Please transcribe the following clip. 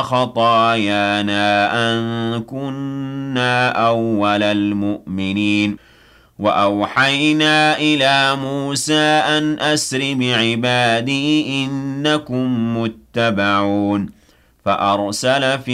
خطايانا أن كنا أول المؤمنين وأوحينا إلى موسى أن أسر بعبادي إنكم متبعون فأرسل